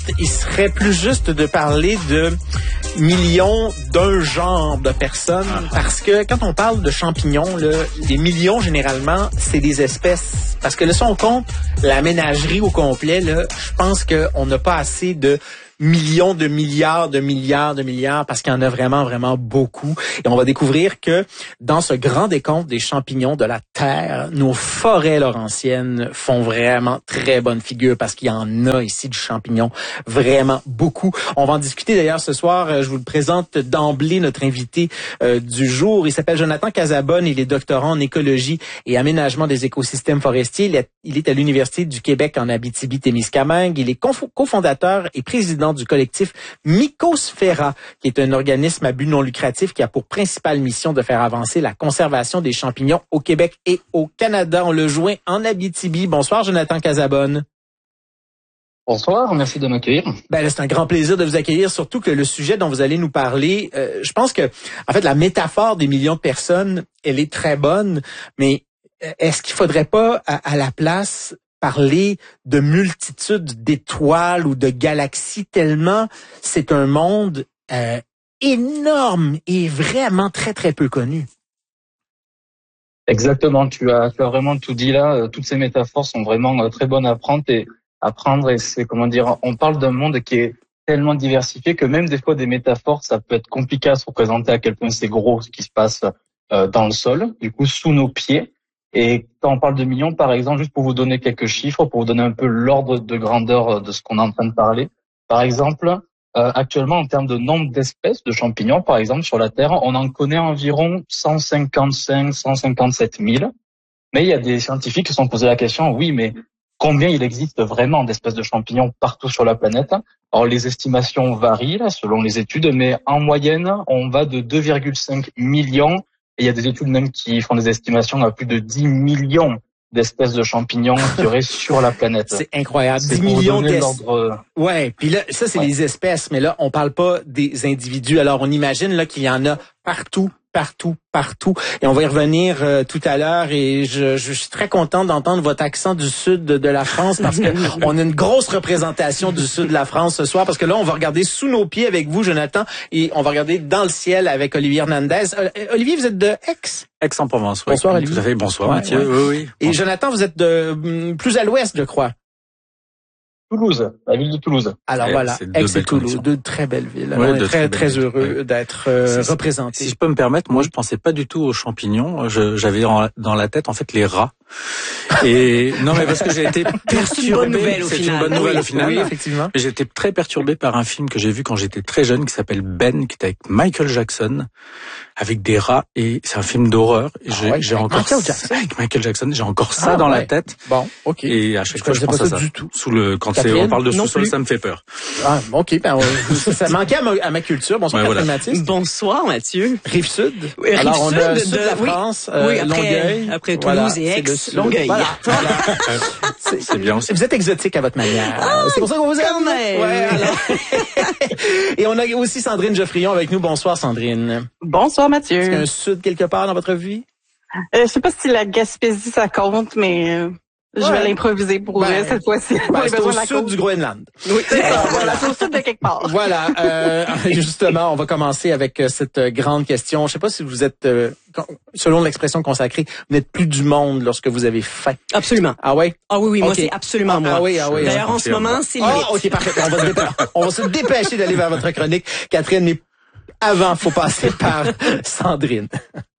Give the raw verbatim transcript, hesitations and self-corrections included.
il serait plus juste de parler de millions d'un genre de personnes, parce que quand on parle de champignons, là, les millions, généralement, c'est des espèces. Parce que là, si on compte la ménagerie au complet, là, je pense qu'on n'a pas assez de millions de milliards de milliards de milliards parce qu'il y en a vraiment, vraiment beaucoup. Et on va découvrir que dans ce grand décompte des champignons de la Terre, nos forêts laurentiennes font vraiment très bonne figure parce qu'il y en a ici du champignon vraiment beaucoup. On va en discuter d'ailleurs ce soir. Je vous le présente d'emblée, notre invité euh, du jour. Il s'appelle Jonathan Casabonne. Il est doctorant en écologie et aménagement des écosystèmes forestiers. Il est, il est à l'Université du Québec en Abitibi-Témiscamingue. Il est confo- cofondateur et président du collectif Mycosfera, qui est un organisme à but non lucratif qui a pour principale mission de faire avancer la conservation des champignons au Québec et au Canada. On le joint en Abitibi. Bonsoir, Jonathan Casabonne. Bonsoir, merci de m'accueillir. Ben, c'est un grand plaisir de vous accueillir, surtout que le sujet dont vous allez nous parler, euh, je pense que, en fait, la métaphore des millions de personnes, elle est très bonne, mais est-ce qu'il faudrait pas, à, à la place, parler de multitudes d'étoiles ou de galaxies, tellement c'est un monde euh, énorme et vraiment très, très peu connu. Exactement, tu as, tu as vraiment tout dit là. Toutes ces métaphores sont vraiment très bonnes à prendre et à prendre. Et c'est, comment dire, on parle d'un monde qui est tellement diversifié que même des fois des métaphores, ça peut être compliqué à se représenter à quel point c'est gros ce qui se passe euh, dans le sol, du coup sous nos pieds. Et quand on parle de millions, par exemple, juste pour vous donner quelques chiffres, pour vous donner un peu l'ordre de grandeur de ce qu'on est en train de parler. Par exemple, euh, actuellement, en termes de nombre d'espèces de champignons, par exemple, sur la Terre, on en connaît environ cent cinquante-cinq, cent cinquante-sept mille. Mais il y a des scientifiques qui se sont posé la question, oui, mais combien il existe vraiment d'espèces de champignons partout sur la planète? Alors, les estimations varient là, selon les études, mais en moyenne, on va de deux virgule cinq millions. Et il y a des études même qui font des estimations à plus de dix millions d'espèces de champignons qu'il y aurait sur la planète. C'est incroyable. C'est dix millions d'espèces. l'ordre... Ouais, puis là, ça, c'est ouais. les espèces, mais là, on parle pas des individus. Alors, on imagine là qu'il y en a partout, partout, partout. Et on va y revenir euh, tout à l'heure. Et je, je suis très contente d'entendre votre accent du sud de, de la France parce que on a une grosse représentation du sud de la France ce soir. Parce que là, on va regarder sous nos pieds avec vous, Jonathan, et on va regarder dans le ciel avec Olivier Hernandez. Euh, Olivier, vous êtes de Aix? Aix-en-Provence, oui. Bonsoir, Olivier. Tout à fait. Bonsoir, ouais, Mathieu. Ouais. Oui, oui. Et bonsoir. Jonathan, vous êtes de plus à l'ouest, je crois. Toulouse, la ville de Toulouse. Alors et voilà, Aix et Toulouse, deux très belles villes. Ouais, on est très, très, très heureux ouais. d'être euh, représentés. Si je peux me permettre, moi, je pensais pas du tout aux champignons. Je, j'avais dans la tête, en fait, les rats. Et non, mais parce que j'ai été perturbé. C'est une bonne nouvelle au c'est final. une bonne nouvelle oui, au final. Oui, effectivement. Mais j'ai été très perturbé par un film que j'ai vu quand j'étais très jeune qui s'appelle Ben, qui est avec Michael Jackson, avec des rats, et c'est un film d'horreur. Et j'ai, ah ouais, j'ai encore Michael Jackson. avec Michael Jackson, j'ai encore ça ah, dans ouais. la tête. Bon, ok. Et à chaque je fois, je pense à ça. Du tout. Sous le, quand c'est, on parle de sous-sol, ça me fait peur. Ah, ok, ben, ça, ça manquait à ma, à ma culture. Bonsoir, ouais, voilà. Mathis. Bonsoir, Mathieu. Rive-Sud. Oui, Alors, Rive-Sud on a le sud de, de la oui, France, euh, oui, après, Longueuil. Après Toulouse voilà, et Aix, Longueuil. Voilà. voilà. c'est, c'est bien aussi. Vous êtes exotique à votre manière. Ah, c'est pour ça qu'on vous aime. Ouais, alors. Et on a aussi Sandrine Geoffrion avec nous. Bonsoir, Sandrine. Bonsoir, Mathieu. Est-ce qu'il y a un sud quelque part dans votre vie? Euh, je sais pas si la Gaspésie, ça compte, mais... Euh... Je ouais. vais l'improviser pour ben, cette fois-ci. Ben, c'est au sud du Groenland. Oui, c'est ça. Voilà, c'est au sud de quelque part. Voilà. Euh, justement, on va commencer avec cette grande question. Je sais pas si vous êtes, euh, selon l'expression consacrée, vous n'êtes plus du monde lorsque vous avez faim. Absolument. Ah ouais? Ah oui, oui, okay. moi c'est absolument moi. Ah oui, ah oui. D'ailleurs, en ce moment, c'est limite. Ah, ok, parfait. On va se dépêcher, on va se dépêcher d'aller vers votre chronique. Catherine, mais avant, faut passer par Sandrine.